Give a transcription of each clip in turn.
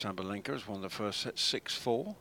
Sabalenka has won the first set 6-4.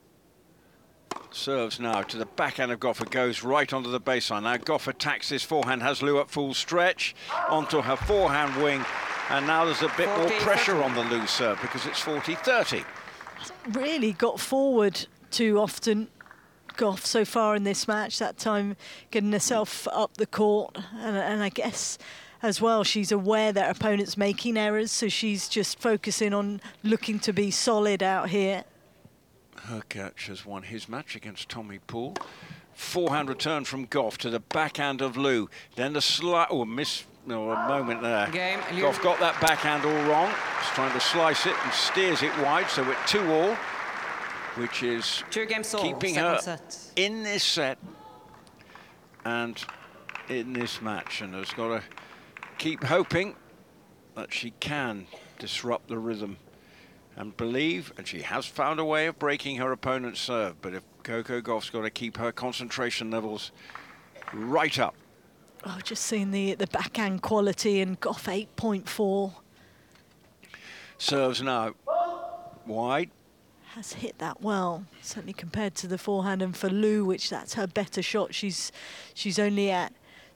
Serves now to the backhand of Gauff. It goes right onto the baseline. Now Gauff attacks this forehand, has Liu at full stretch onto her forehand wing. And now there's a bit more pressure on the Liu serve because it's 40-30. Hasn't really got forward too often, Gauff, so far in this match. That time getting herself up the court. And I guess as well, she's aware that her opponent's making errors, so she's just focusing on looking to be solid out here. Hurkacz has won his match against Tommy Poole. Forehand return from Gauff to the backhand of Liu. Then the a moment there. Gauff got that backhand all wrong. He's trying to slice it and steers it wide, so it's 2-all, which is keeping her in this set and in this match, and has got to keep hoping that she can disrupt the rhythm and believe, and she has found a way of breaking her opponent's serve, but if Coco Gauff's got to keep her concentration levels right up. Oh, just seeing the backhand quality, and Gauff 8.4. Serves now wide. Has hit that well, certainly compared to the forehand, and for Liu, which that's her better shot, she's only at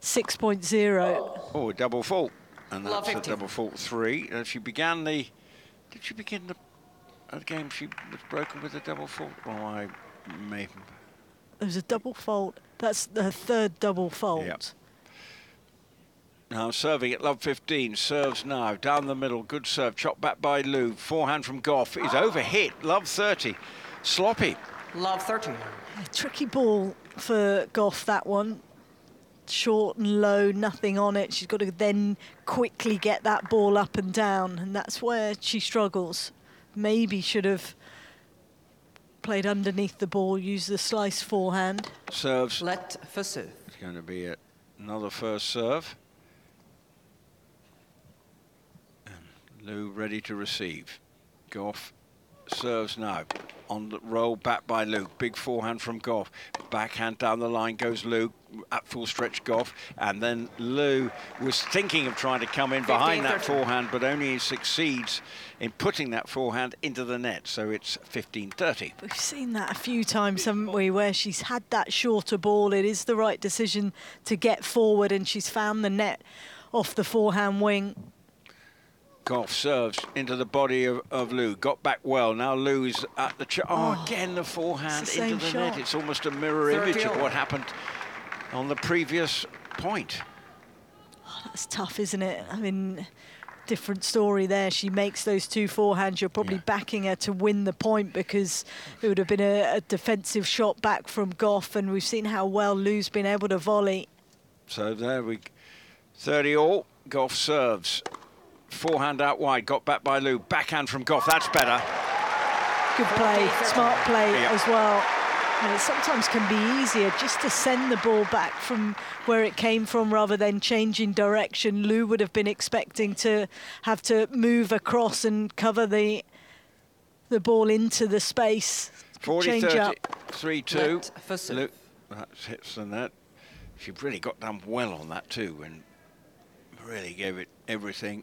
6.0. Oh, a double fault, and that's a double fault 3. She began the. Did she begin the game? She was broken with a double fault. Oh, I may. There's a double fault. That's the third double fault. Yep. Now serving at love 15. Serves now down the middle. Good serve. Chopped back by Liu. Forehand from Gauff is overhit. Love 30. Sloppy. Love 30. A tricky ball for Gauff, that one. Short and low, nothing on it. She's got to then quickly get that ball up and down, and that's where she struggles. Maybe should have played underneath the ball, used the slice forehand. Serves. Let for serve. It's going to be another first serve. And Liu ready to receive. Gauff serves now. On the roll, back by Liu. Big forehand from Gauff. Backhand down the line goes Liu. At full stretch Gauff. And then Liu was thinking of trying to come in behind that forehand, but only succeeds in putting that forehand into the net. So it's 15-30. We've seen that a few times, haven't we, where she's had that shorter ball. It is the right decision to get forward, and she's found the net off the forehand wing. Gauff serves into the body of Liu. Got back well. Now Liu's at the... again, the forehand into the net. It's almost a mirror image of what happened on the previous point. Oh, that's tough, isn't it? I mean, different story there. She makes those two forehands. You're probably backing her to win the point, because it would have been a defensive shot back from Gauff, and we've seen how well Liu's been able to volley. So there 30-all. Gauff serves. Forehand out wide, got back by Liu. Backhand from Gauff, that's better. Good play, smart play as well. And it sometimes can be easier just to send the ball back from where it came from rather than changing direction. Liu would have been expecting to have to move across and cover the ball into the space. 40-30, 3-2. Liu, that hits the net. She really got done well on that too, and really gave it everything.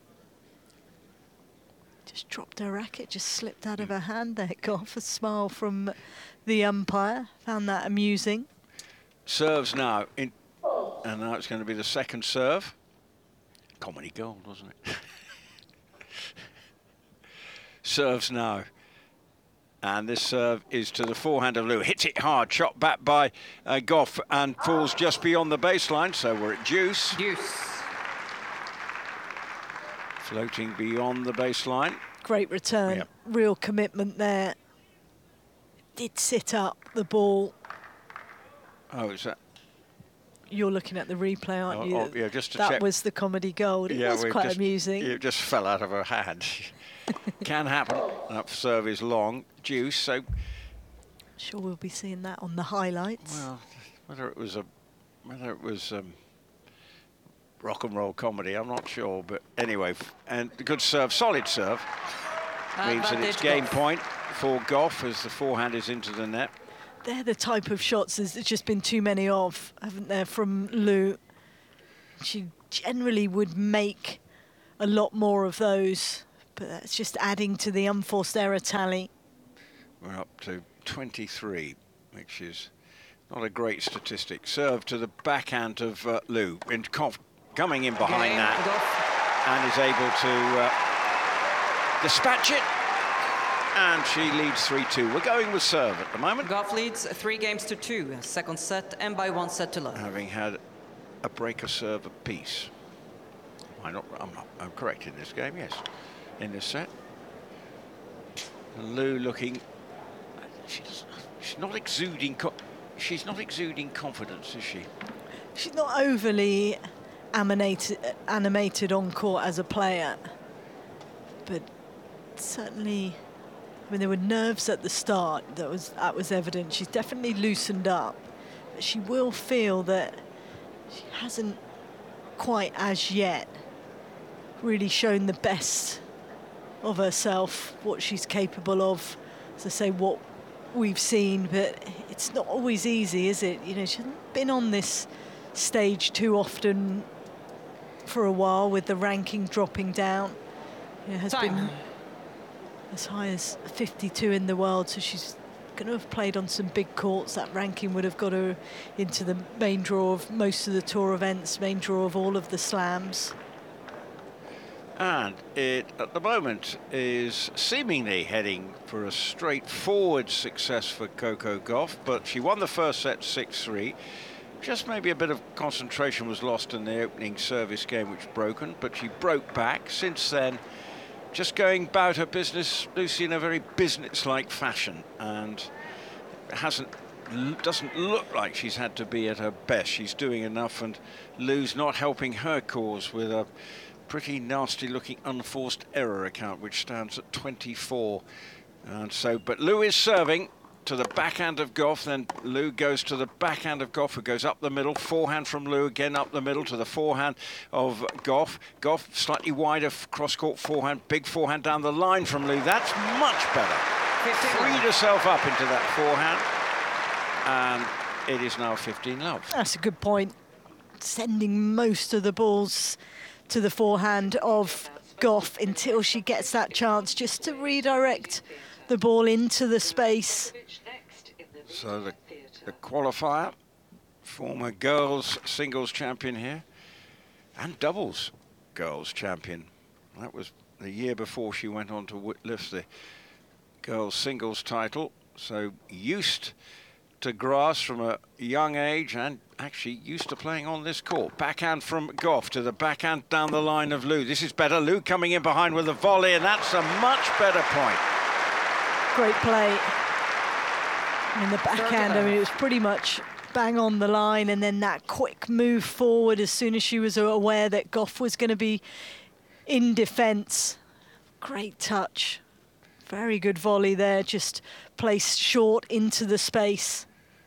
Just dropped her racket, just slipped out of her hand there. Gauff, a smile from the umpire. Found that amusing. Serves now, and now it's going to be the second serve. Comedy gold, wasn't it? Serves now. And this serve is to the forehand of Liu. Hits it hard, shot back by Gauff, and falls just beyond the baseline, so we're at deuce. Floating beyond the baseline. Great return, real commitment there. Did sit up the ball. Oh, is that? You're looking at the replay, aren't you? Yeah, just to check. That was the comedy gold. It was quite amusing. It just fell out of her hand. Can happen. That serve is long, deuce, so... Sure we'll be seeing that on the highlights. Well, whether it was rock and roll comedy, I'm not sure, but anyway, and good serve, solid serve, means that it's game point for Gauff as the forehand is into the net. They're the type of shots there's just been too many of, haven't there, from Liu. She generally would make a lot more of those, But that's just adding to the unforced error tally. We're up to 23, which is not a great statistic. Serve to the backhand of Liu. And Gauff coming in behind that and is able to dispatch it. And she leads 3-2. We're going with serve at the moment. Gauff leads 3-2, second set, and by 1 set to love. Having had a break of serve apiece. I'm correct in this game, yes. In this set. Liu looking, she's not exuding confidence, is she? She's not overly animated on court as a player, but certainly, I mean, there were nerves at the start. That was evident. She's definitely loosened up, but she will feel that she hasn't quite as yet really shown the best of herself, what she's capable of. As I say, what we've seen, but it's not always easy, is it? You know, she hasn't been on this stage too often for a while, with the ranking dropping down. You know, has been as high as 52 in the world, so she's going to have played on some big courts. That ranking would have got her into the main draw of most of the tour events, main draw of all of the slams. And it, at the moment, is seemingly heading for a straightforward success for Coco Gauff, but she won the first set 6-3. Just maybe a bit of concentration was lost in the opening service game, which broken, but she broke back. Since then, just going about her business, Lucy, in a very business-like fashion, and doesn't look like she's had to be at her best. She's doing enough, and Liu's not helping her cause with a pretty nasty-looking unforced error account, which stands at 24. And so, but Liu is serving to the backhand of Gauff, then Liu goes to the backhand of Gauff, who goes up the middle. Forehand from Liu, again up the middle to the forehand of Gauff. Gauff slightly wider cross-court forehand, big forehand down the line from Liu. That's much better. Freed herself up into that forehand, and it is now 15 love. That's a good point. Sending most of the balls to the forehand of Gauff until she gets that chance just to redirect the ball into the space. So the qualifier, former girls singles champion here, and doubles girls champion. That was the year before she went on to lift the girls singles title. So used to grass from a young age, and actually used to playing on this court. Backhand from Gauff to the backhand down the line of Liu. This is better. Liu coming in behind with a volley, and that's a much better point. Great play. In the backhand, I mean, it was pretty much bang on the line, and then that quick move forward as soon as she was aware that Gauff was going to be in defence. Great touch. Very good volley there, just placed short into the space.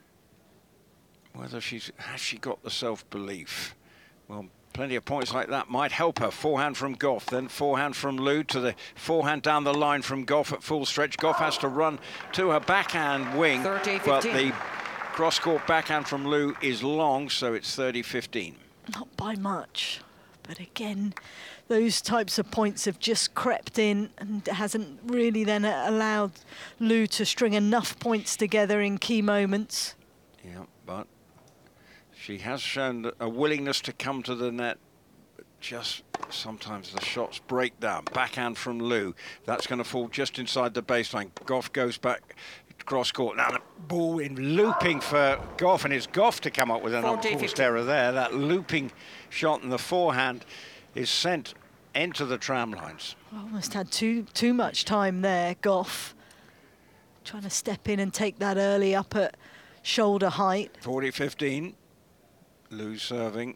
Whether has she got the self-belief? Well, plenty of points like that might help her. Forehand from Gauff, then forehand from Liu to the forehand down the line from Gauff at full stretch. Gauff has to run to her backhand wing, but the cross-court backhand from Liu is long, so it's 30-15. Not by much, but again, those types of points have just crept in, and it hasn't really then allowed Liu to string enough points together in key moments. Yeah, but she has shown a willingness to come to the net. Just sometimes the shots break down. Backhand from Liu. That's going to fall just inside the baseline. Gauff goes back cross court. Now the ball in looping for Gauff, and it's Gauff to come up with an unforced error there. That looping shot in the forehand is sent into the tram lines. Almost had too much time there, Gauff. Trying to step in and take that early up at shoulder height. 40-15. Liu serving.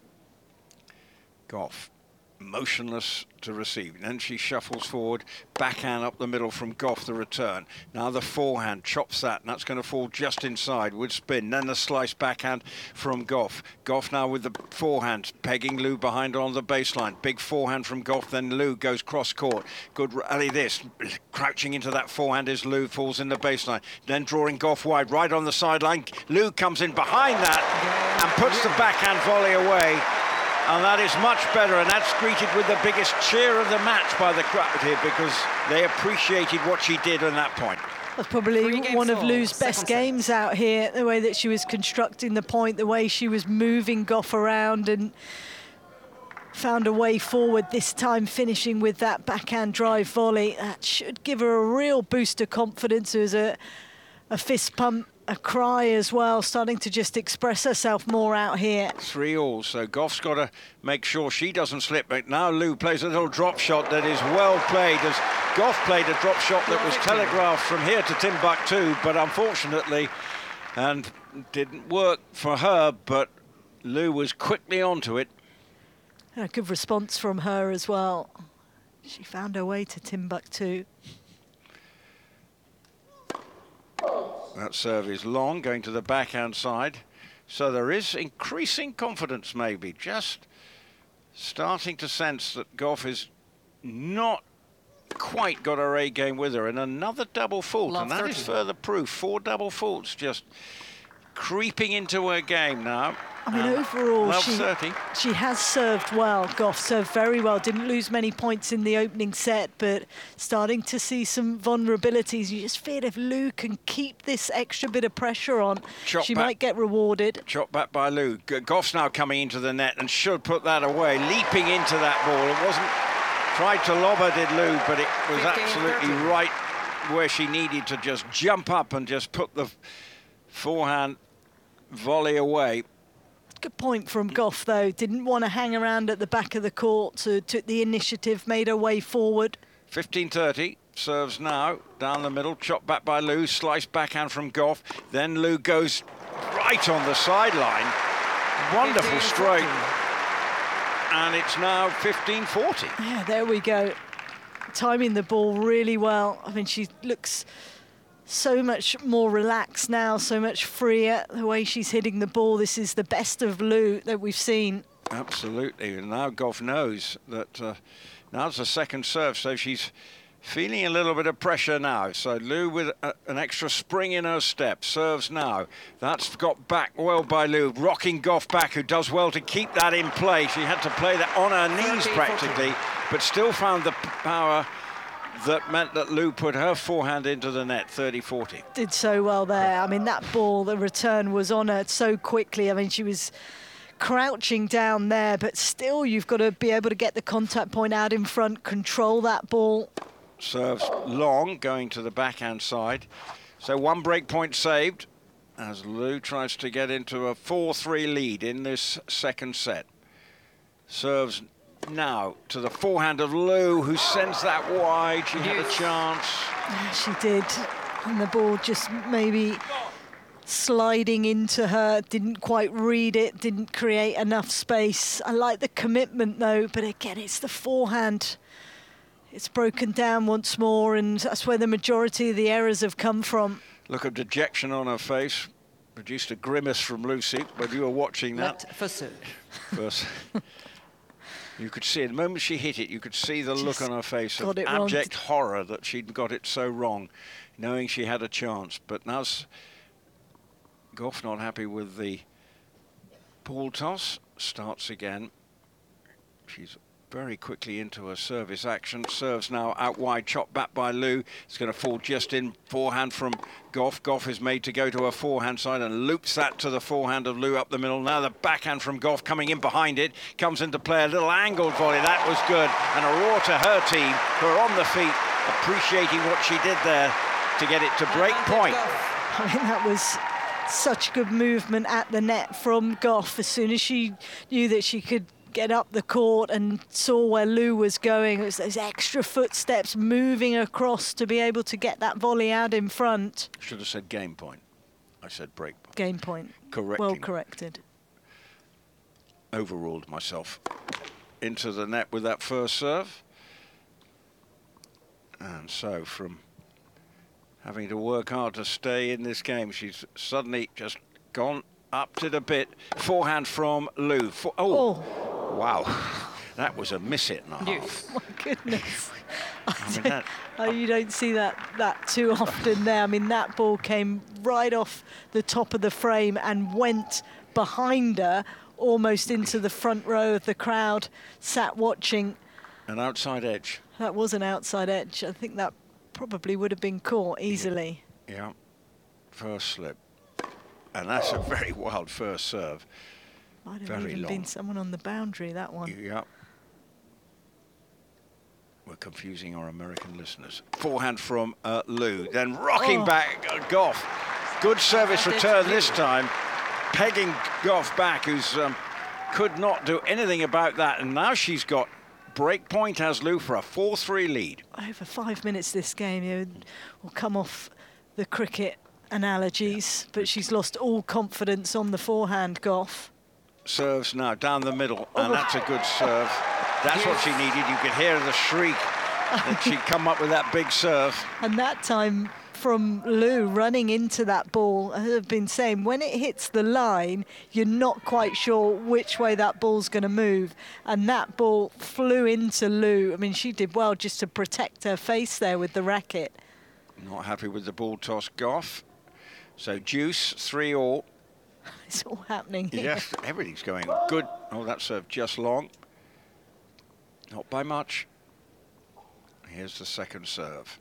Gauff motionless to receive. And then she shuffles forward, backhand up the middle from Gauff, the return. Now the forehand chops that, and that's going to fall just inside with spin. Then the slice backhand from Gauff. Gauff now with the forehand, pegging Liu behind on the baseline. Big forehand from Gauff, then Liu goes cross court. Good rally this. Crouching into that forehand is Liu, falls in the baseline. Then drawing Gauff wide, right on the sideline. Liu comes in behind that and puts the backhand volley away. And that is much better, and that's greeted with the biggest cheer of the match by the crowd here, because they appreciated what she did on that point. That's probably one of Lu's best games out here, the way that she was constructing the point, the way she was moving Goff around and found a way forward, this time finishing with that backhand drive volley. That should give her a real boost of confidence. There's a fist pump, a cry as well, starting to just express herself more out here. 3-all, so Goff's got to make sure she doesn't slip, but now Lu plays a little drop shot that is well played, as Goff played a drop shot that was telegraphed from here to Timbuktu, but unfortunately, and didn't work for her, but Lu was quickly onto it. A good response from her as well. She found her way to Timbuktu. That serve is long, going to the backhand side. So there is increasing confidence, maybe. Just starting to sense that Goff is not quite got her A game with her. And another double fault, and that is further proof. 4 double faults just creeping into her game now. I mean, overall, she has served well. Goff served very well, didn't lose many points in the opening set, but starting to see some vulnerabilities. You just feel if Lu can keep this extra bit of pressure on, she might get rewarded. Chop back by Lu. Goff's now coming into the net and should put that away, leaping into that ball. It wasn't, tried to lob her, did Lu, but it was absolutely right where she needed to just jump up and just put the forehand volley away. Good point from Goff, though. Didn't want to hang around at the back of the court, so took the initiative, made her way forward. 15-30, serves now, down the middle, chopped back by Lu, sliced backhand from Goff. Then Lu goes right on the sideline. Wonderful stroke. And it's now 15-40. Yeah, there we go. Timing the ball really well. I mean, she looks so much more relaxed now, so much freer, the way she's hitting the ball. This is the best of Lu that we've seen. Absolutely, and now Goff knows that now it's the second serve, so she's feeling a little bit of pressure now. So Lu with an extra spring in her step, serves now. That's got back well by Lu, rocking Goff back, who does well to keep that in play. She had to play that on her knees practically, but still found the power that meant that Lu put her forehand into the net, 30-40. Did so well there. I mean, that ball, the return was on her so quickly. I mean, she was crouching down there, but still you've got to be able to get the contact point out in front, control that ball. Serves long, going to the backhand side. So 1 break point saved as Lu tries to get into a 4-3 lead in this second set. Serves now to the forehand of Lu, who sends that wide. She had a chance. Yeah, she did. And the ball just maybe sliding into her, didn't quite read it, didn't create enough space. I like the commitment though, but again, it's the forehand. It's broken down once more, and that's where the majority of the errors have come from. Look at dejection on her face. Produced a grimace from Lucy when you were watching that. First. You could see it. The moment she hit it, you could see the look on her face of abject horror that she'd got it so wrong, knowing she had a chance. But now's Goff not happy with the ball toss. Starts again. She's very quickly into her service action. Serves now out wide, chopped back by Lu. It's going to fall just in. Forehand from Goff. Goff is made to go to her forehand side and loops that to the forehand of Lu up the middle. Now the backhand from Goff coming in behind it. Comes into play, a little angled volley. That was good. And a roar to her team, who are on the feet, appreciating what she did there to get it to break point. I mean, that was such good movement at the net from Goff. As soon as she knew that she could get up the court and saw where Lu was going, it was those extra footsteps moving across to be able to get that volley out in front. Should have said game point. I said break point. Game point. Correcting. Well corrected. Overruled myself. Into the net with that first serve. And so from having to work hard to stay in this game, she's suddenly just gone upped it a bit. Forehand from Lu. Oh. Wow, that was a miss hit and a half. My goodness. You don't see that too often there. I mean, that ball came right off the top of the frame and went behind her almost into the front row of the crowd, sat watching. An outside edge. That was an outside edge. I think that probably would have been caught easily. Yeah, first slip. And that's a very wild first serve. Might have even been someone on the boundary, that one. Yeah. We're confusing our American listeners. Forehand from Liu, then rocking back Goff. Good service return this time, pegging Goff back, who's could not do anything about that. And now she's got break point as Liu for a 4-3 lead. Over 5 minutes this game, will come off the cricket analogies, but she's lost all confidence on the forehand, Goff. Serves now down the middle, and that's a good serve. That's what she needed. You could hear the shriek that she'd come up with that big serve. And that time from Liu running into that ball, I have been saying, when it hits the line, you're not quite sure which way that ball's going to move. And that ball flew into Liu. I mean, she did well just to protect her face there with the racket. Not happy with the ball toss, Goff. So deuce, 3-all. It's all happening here. Yes, everything's going good. Oh, that serve just long. Not by much. Here's the second serve.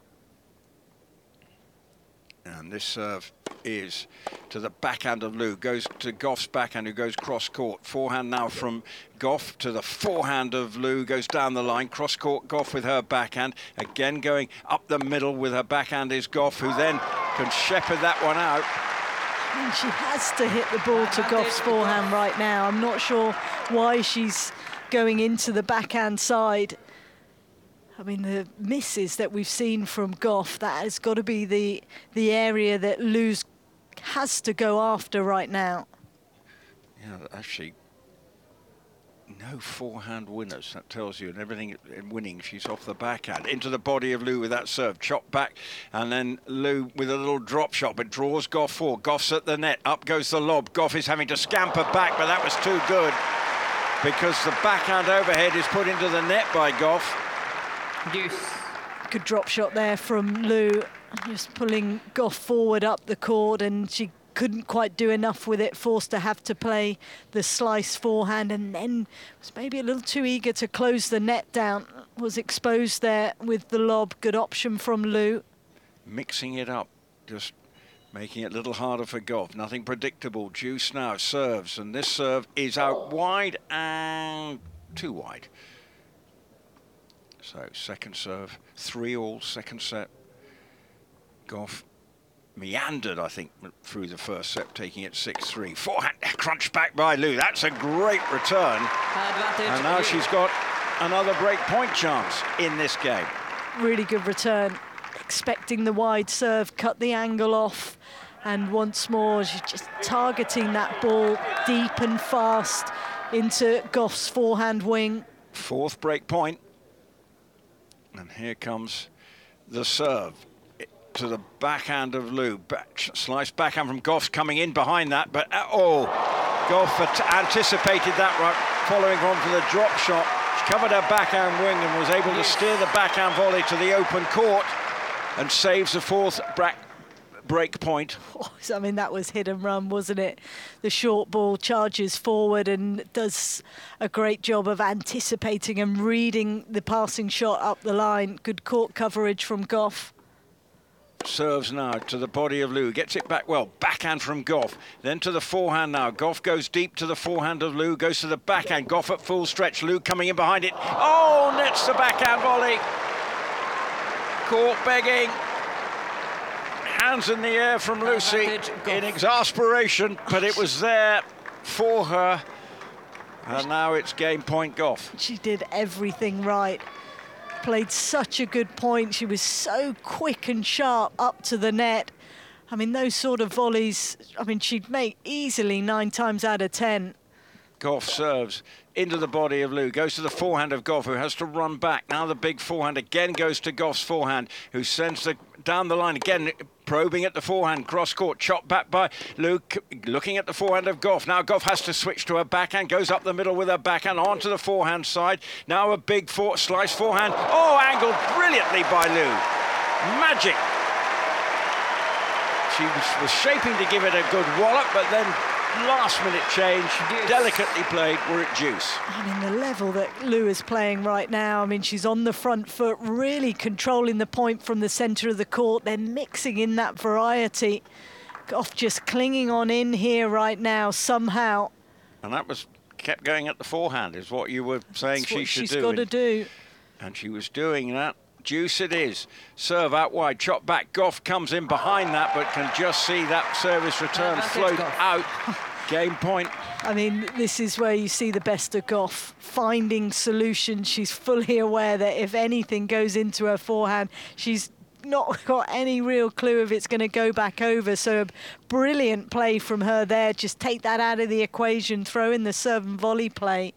And this serve is to the backhand of Liu. Goes to Goff's backhand, who goes cross-court. Forehand now from Goff to the forehand of Liu. Goes down the line. Cross-court, Goff with her backhand. Again going up the middle with her backhand is Goff, who then can shepherd that one out. And she has to hit the ball to Goff's forehand right now. I'm not sure why she's going into the backhand side. I mean, the misses that we've seen from Goff, that has got to be the area that Liu has to go after right now. Yeah, actually, no forehand winners. That tells you, and everything in winning, she's off the backhand. Into the body of Liu with that serve. Chop back, and then Liu with a little drop shot, but draws Goff forward. Goff's at the net. Up goes the lob. Goff is having to scamper back, but that was too good because the backhand overhead is put into the net by Goff. Deuce. Good drop shot there from Liu, just pulling Goff forward up the court, and she couldn't quite do enough with it, forced to have to play the slice forehand, and then was maybe a little too eager to close the net down. Was exposed there with the lob. Good option from Liu. Mixing it up, just making it a little harder for Goff. Nothing predictable. Deuce now serves, and this serve is out wide and too wide. So second serve, 3-all, second set. Goff meandered, I think, through the first set, taking it 6-3. Forehand crunch back by Liu. That's a great return. Advantage. And now she's got another break point chance in this game. Really good return. Expecting the wide serve, cut the angle off. And once more, she's just targeting that ball deep and fast into Goff's forehand wing. Fourth break point. And here comes the serve to the backhand of Liu. Slice backhand from Goff's coming in behind that, but Goff anticipated that right, following on for the drop shot. She covered her backhand wing and was able to steer the backhand volley to the open court and saves the fourth break point. I mean, that was hit and run, wasn't it? The short ball charges forward and does a great job of anticipating and reading the passing shot up the line. Good court coverage from Goff. Serves now to the body of Liu, gets it back well, backhand from Goff, then to the forehand now. Goff goes deep to the forehand of Liu, goes to the backhand, Goff at full stretch, Liu coming in behind it. Oh, nets the backhand volley. Court begging. Hands in the air from Lucy in exasperation, but it was there for her. And now it's game point Goff. She did everything right. Played such a good point. She was so quick and sharp up to the net. I mean, those sort of volleys, I mean, she'd make easily 9 times out of 10. Goff serves into the body of Liu, goes to the forehand of Goff, who has to run back. Now the big forehand again goes to Goff's forehand, who sends down the line again, probing at the forehand, cross-court, chopped back by Liu, looking at the forehand of Goff. Now Goff has to switch to her backhand, goes up the middle with her backhand, onto the forehand side. Now a big slice forehand. Oh, angled brilliantly by Liu. Magic. She was shaping to give it a good wallop, but then last-minute change, delicately played, we're at deuce. I mean, the level that Liu is playing right now, I mean, she's on the front foot, really controlling the point from the centre of the court. They're mixing in that variety. Gauff just clinging on in here right now, somehow. And that was kept going at the forehand, is what you were saying she should do. She's got to do. And she was doing that. Deuce it is. Serve out wide, chop back. Gauff comes in behind that, but can just see that service return float out. Game point. I mean, this is where you see the best of Gauff, finding solutions. She's fully aware that if anything goes into her forehand, she's not got any real clue if it's going to go back over. So a brilliant play from her there. Just take that out of the equation, throw in the serve and volley play.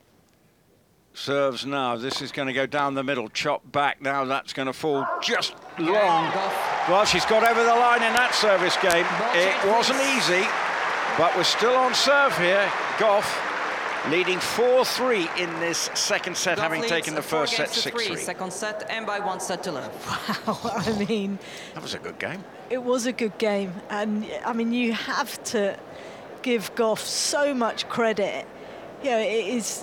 Serves now. This is going to go down the middle. Chop back now. That's going to fall just long. Well, she's got over the line in that service game. It wasn't easy, but we're still on serve here. Gauff leading 4-3 in this second set, having taken the first set 6-3. Second set and by 1 set to love. Wow, I mean... That was a good game. It was a good game. And, I mean, you have to give Gauff so much credit. You know, it is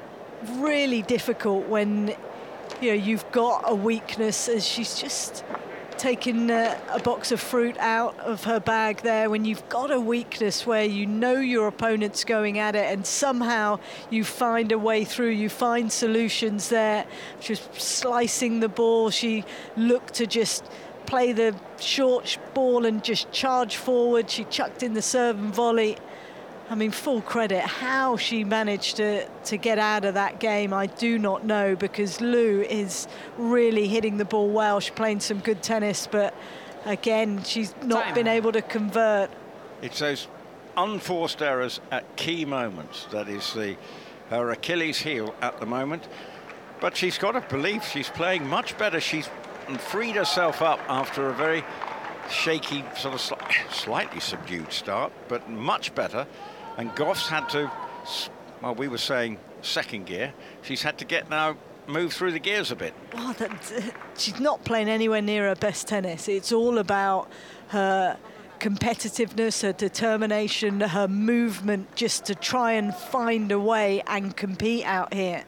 really difficult when, you know, you've got a weakness, as she's just taken a box of fruit out of her bag there, when you've got a weakness where you know your opponent's going at it and somehow you find a way through, you find solutions there. She's slicing the ball. She looked to just play the short ball and just charge forward. She chucked in the serve and volley. I mean, full credit. How she managed to get out of that game, I do not know, because Liu is really hitting the ball well. She's playing some good tennis, but again, she's not been able to convert. It's those unforced errors at key moments that is her Achilles heel at the moment. But she's got to believe she's playing much better. She's freed herself up after a very shaky, sort of slightly subdued start, but much better. And Gauff's had to, well, we were saying second gear. She's had to move through the gears a bit. Oh, she's not playing anywhere near her best tennis. It's all about her competitiveness, her determination, her movement, just to try and find a way and compete out here.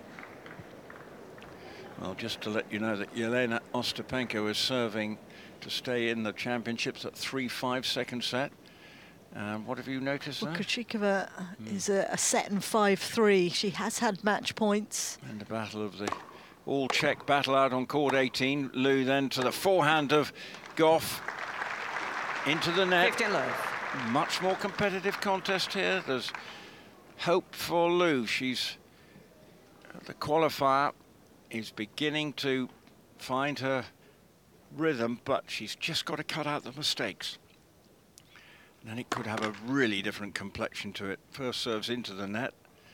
Well, just to let you know that Jelena Ostapenko is serving to stay in the championships at 3-5 second set. What have you noticed there? Krejcikova is a set and 5-3. She has had match points. And the battle of the all-Czech battle out on court 18. Liu then to the forehand of Gauff. Into the net. 15 love. Much more competitive contest here. There's hope for Liu. She's the qualifier is beginning to find her rhythm, but she's just got to cut out the mistakes. And then it could have a really different complexion to it. First serves into the net.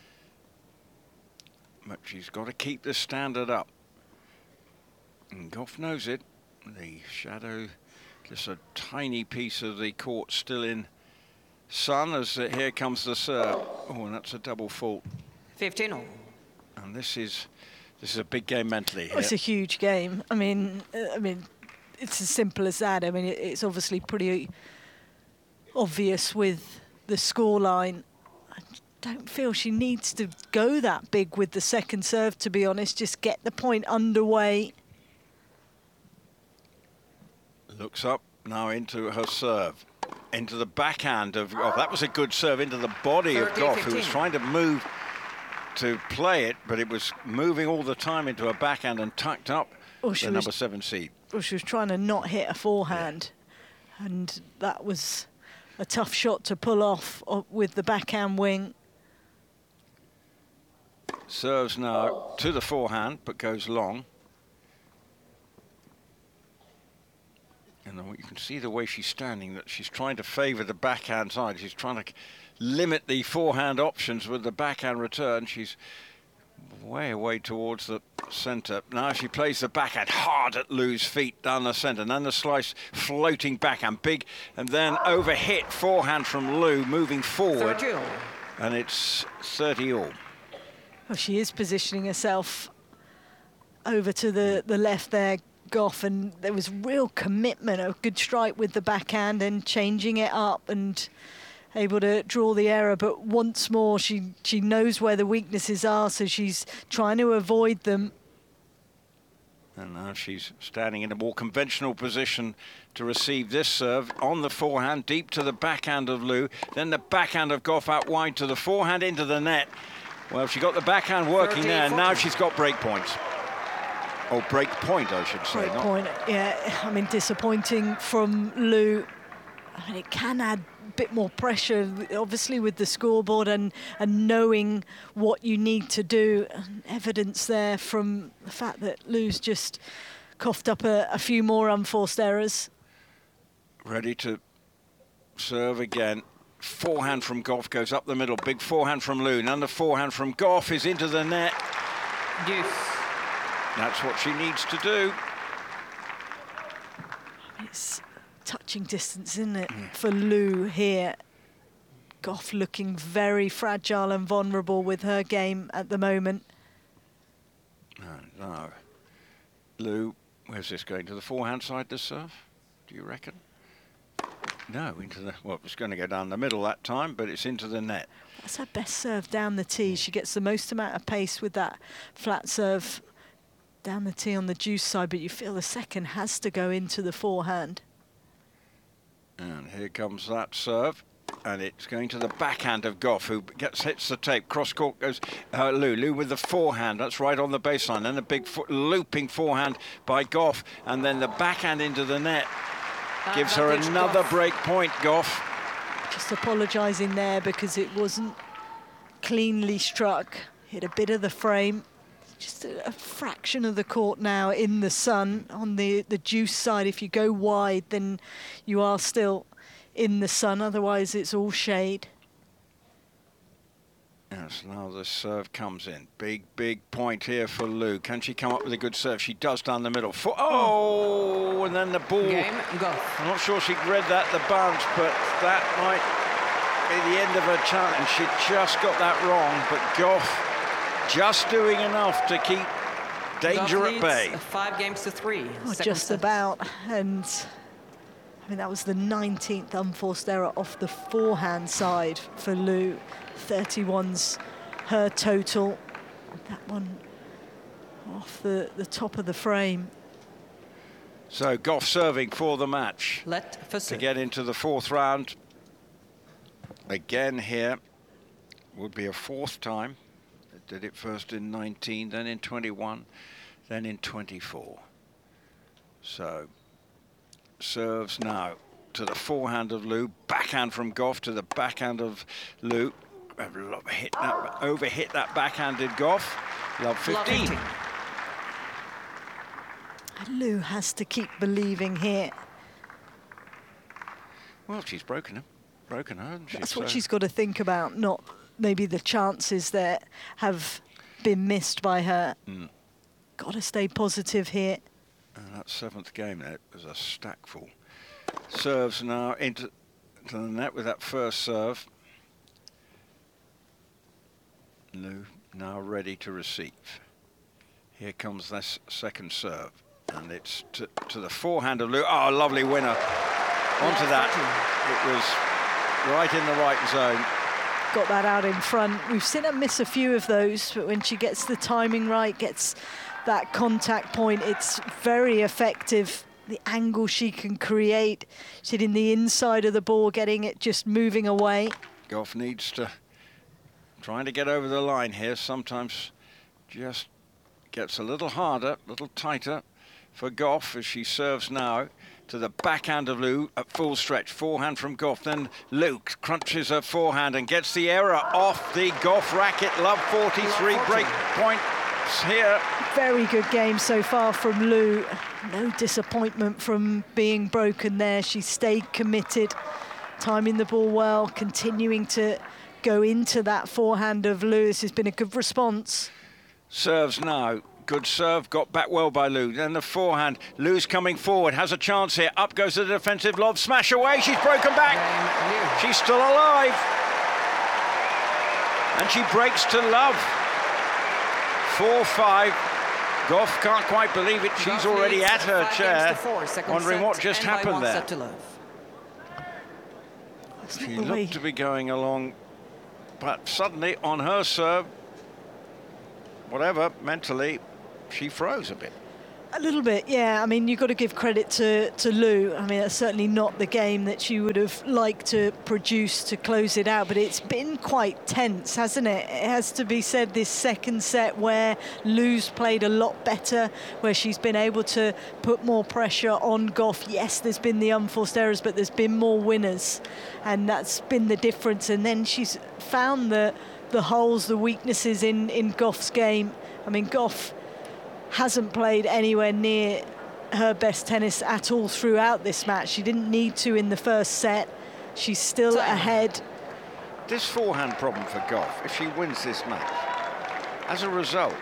But she's got to keep the standard up. And Gauff knows it. The shadow, just a tiny piece of the court still in sun as here comes the serve. Oh, and that's a double fault. 15 all. And this is a big game mentally here. It's a huge game. I mean, it's as simple as that. I mean, it's obviously pretty obvious with the scoreline. I don't feel she needs to go that big with the second serve, to be honest. Just get the point underway. Looks up now into her serve, into the backhand of Gauff. That was a good serve into the body of Gauff, who was trying to move to play it, but it was moving all the time into a backhand and tucked up the number 7 seed. Well, she was trying to not hit a forehand, and that was a tough shot to pull off with the backhand wing. Serves now to the forehand, but goes long. And then you can see the way she's standing, that she's trying to favour the backhand side. She's trying to limit the forehand options with the backhand return. She's way away towards the centre. Now she plays the backhand hard at Liu's feet down the centre. And then the slice floating backhand, big, and then overhit forehand from Liu moving forward. 30 all. And it's 30 all. Well, she is positioning herself over to the left there, Gauff, and there was real commitment, a good strike with the backhand and changing it up and able to draw the error, but once more she knows where the weaknesses are, so she's trying to avoid them. And now she's standing in a more conventional position to receive this serve on the forehand, deep to the backhand of Liu, then the backhand of Gauff out wide to the forehand into the net. Well, she got the backhand working there, and now she's got break points. Or break point, I should say. Break point, yeah. I mean, disappointing from Liu. I mean, it can add a bit more pressure, obviously, with the scoreboard and knowing what you need to do. And evidence there from the fact that Liu's just coughed up a few more unforced errors. Ready to serve again. Forehand from Gauff goes up the middle. Big forehand from Liu. And the forehand from Gauff is into the net. Deuce. That's what she needs to do. It's touching distance, isn't it, for Liu here. Gauff looking very fragile and vulnerable with her game at the moment. No. Liu, where's this going? To the forehand side, this serve, do you reckon? No, into the, well, it's going to go down the middle that time, but it's into the net. That's her best serve down the tee. She gets the most amount of pace with that flat serve down the tee on the deuce side, but you feel the second has to go into the forehand. And here comes that serve, and it's going to the backhand of Gauff, who hits the tape. Cross court goes Liu. Liu with the forehand, that's right on the baseline. Then a big looping forehand by Gauff, and then the backhand into the net. Gives her another break point, Gauff. Just apologising there because it wasn't cleanly struck. Hit a bit of the frame. Just a fraction of the court now in the sun on the deuce side. If you go wide, then you are still in the sun. Otherwise, it's all shade. Yes, now the serve comes in. Big point here for Liu. Can she come up with a good serve? She does down the middle. Oh, and then the ball. Game, go. I'm not sure she read that, the bounce, but that might be the end of her challenge. She just got that wrong, but Gauff just doing enough to keep danger at bay. 5-3. Oh, just set. About. And I mean, that was the 19th unforced error off the forehand side for Liu. 31's her total. That one off the top of the frame. So Gauff serving for the match to get into the fourth round. Again here would be a fourth time. They did it first in 19, then in 21, then in 24. So serves now to the forehand of Liu, backhand from Gauff to the backhand of Liu. Overhit that backhanded Gauff. Love 15. And Liu has to keep believing here. Well, she's broken her. That's what she's got to think about, not maybe the chances that have been missed by her. Got to stay positive here. And that seventh game there was a stack full. Serves now into the net with that first serve. Liu now ready to receive. Here comes this second serve, and it's to the forehand of Liu. Oh, lovely winner. Onto that. It was right in the right zone. Got that out in front. We've seen her miss a few of those, but when she gets the timing right, gets that contact point, it's very effective. The angle she can create, she's hitting the inside of the ball, getting it just moving away. Gauff needs to trying to get over the line here. Sometimes just gets a little harder, a little tighter for Gauff as she serves now to the backhand of Liu at full stretch. Forehand from Gauff, then Liu crunches her forehand and gets the error off the Gauff racket. Love 43 break point here. Very good game so far from Liu. No disappointment from being broken there. She stayed committed, timing the ball well, continuing to go into that forehand of Liu. This has been a good response. Serves now. Good serve, got back well by Liu. Then the forehand. Liu's coming forward, has a chance here. Up goes the defensive lob, smash away. She's broken back. She's still alive. And she breaks to love. 4-5. Gauff can't quite believe it. She's already at her chair, wondering what just happened there. She looked to be going along, but suddenly on her serve, whatever, mentally, she froze a bit. A little bit, yeah. I mean, you've got to give credit to Lou. I mean, that's certainly not the game that she would have liked to produce to close it out, but it's been quite tense, hasn't it? It has to be said, this second set where Lou's played a lot better, where she's been able to put more pressure on Gauff. Yes, there's been the unforced errors, but there's been more winners, and that's been the difference. And then she's found the holes, the weaknesses in Gauff's game. I mean, Gauff hasn't played anywhere near her best tennis at all throughout this match. She didn't need to in the first set. She's still ahead. This forehand problem for Gauff, if she wins this match, as a result,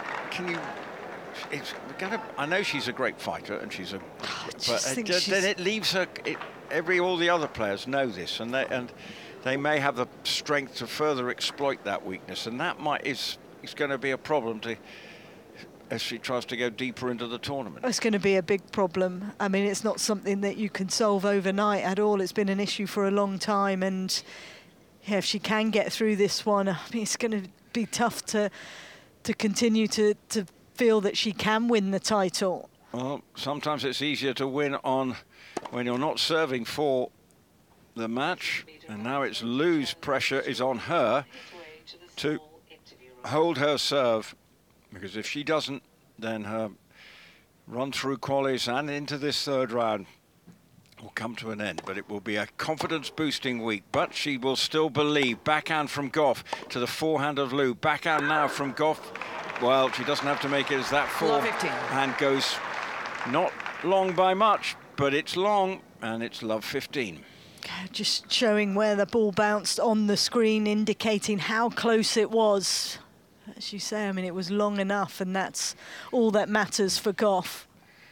I know she's a great fighter and she's a, then it leaves her. All the other players know this, and they may have the strength to further exploit that weakness, and that is going to be a problem as she tries to go deeper into the tournament. It's going to be a big problem. I mean, it's not something that you can solve overnight at all. It's been an issue for a long time, and yeah, if she can get through this one, I mean, it's going to be tough to continue to feel that she can win the title. Well, sometimes it's easier to win when you're not serving for the match, and now it's Lou's pressure is on her to hold her serve, because if she doesn't, then her run through qualies and into this third round will come to an end. But it will be a confidence-boosting week, but she will still believe. Backhand from Gauff to the forehand of Lou. Backhand now from Gauff. Well, she doesn't have to make it as that forehand goes not long by much, but it's long, and it's love 15. Just showing where the ball bounced on the screen, indicating how close it was. As you say, I mean, it was long enough, and that's all that matters for Gauff.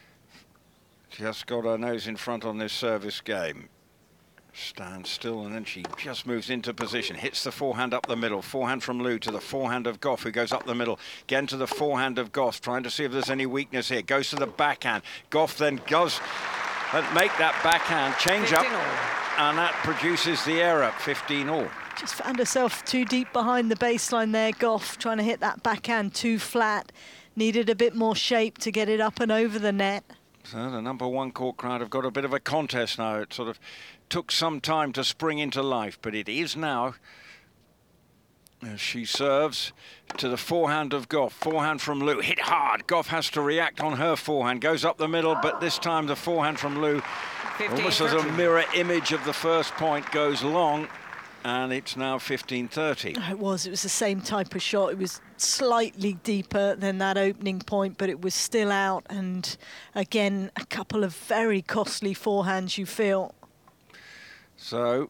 Just got her nose in front on this service game. Stands still, and then she just moves into position. Hits the forehand up the middle. Forehand from Lou to the forehand of Gauff, who goes up the middle. Again to the forehand of Gauff, trying to see if there's any weakness here. Goes to the backhand. Gauff then does make that backhand change up, and that produces the error, 15-all. Just found herself too deep behind the baseline there, Gauff, trying to hit that backhand too flat. Needed a bit more shape to get it up and over the net. So the #1 court crowd have got a bit of a contest now. It sort of took some time to spring into life, but it is now. As she serves to the forehand of Gauff. Forehand from Lou, hit hard. Gauff has to react on her forehand. Goes up the middle, but this time the forehand from Lou, almost as a mirror image of the first point, goes long. And it's now 15-30. It was the same type of shot. It was slightly deeper than that opening point, but it was still out. And again, a couple of very costly forehands, you feel. So,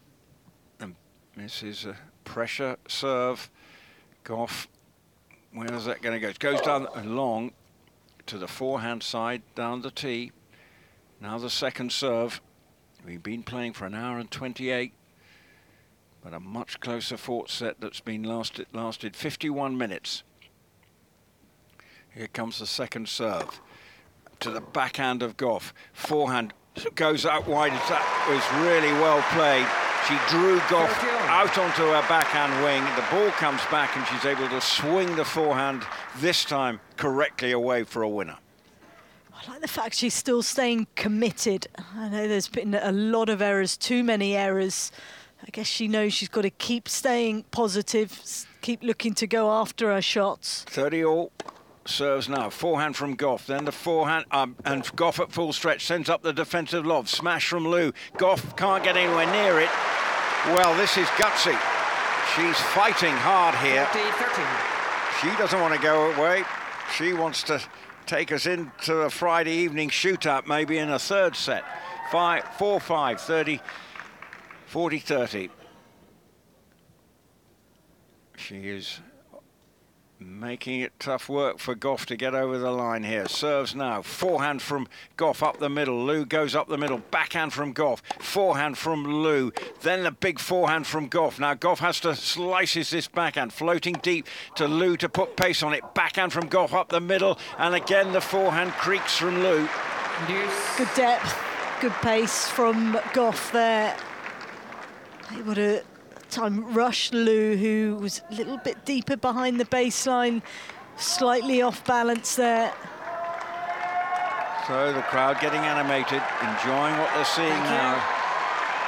this is a pressure serve. Gauff, where's that going to go? It goes down long to the forehand side, down the tee. Now the second serve. We've been playing for an hour and 28. But a much closer fought set that's been lasted 51 minutes. Here comes the second serve. To the backhand of Gauff. Forehand goes out wide. That was really well played. She drew Gauff out onto her backhand wing. The ball comes back and she's able to swing the forehand, this time correctly away for a winner. I like the fact she's still staying committed. I know there's been a lot of errors, too many errors. I guess she knows she's got to keep staying positive, keep looking to go after her shots. 30-all serves now. Forehand from Gauff, then the forehand, and Gauff at full stretch sends up the defensive lob. Smash from Lou. Gauff can't get anywhere near it. Well, this is gutsy. She's fighting hard here. 40-13. She doesn't want to go away. She wants to take us into a Friday evening shootout, maybe in a third set. 4-5, 30. 40-30. She is making it tough work for Gauff to get over the line here. Serves now. Forehand from Gauff up the middle. Lou goes up the middle. Backhand from Gauff. Forehand from Lou. Then the big forehand from Gauff. Now Gauff has to slices this backhand. Floating deep to Lou to put pace on it. Backhand from Gauff up the middle. And again the forehand creaks from Lou. Good depth. Good pace from Gauff there. able to time rush Liu, who was a little bit deeper behind the baseline, slightly off balance there. So the crowd getting animated, enjoying what they're seeing now.